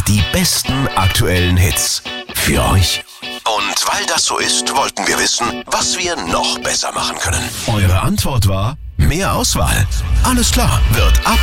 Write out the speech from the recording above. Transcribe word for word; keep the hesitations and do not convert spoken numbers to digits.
die besten aktuellen Hits. Für euch. Und weil das so ist, wollten wir wissen, was wir noch besser machen können. Eure Antwort war: mehr Auswahl. Alles klar, wird ab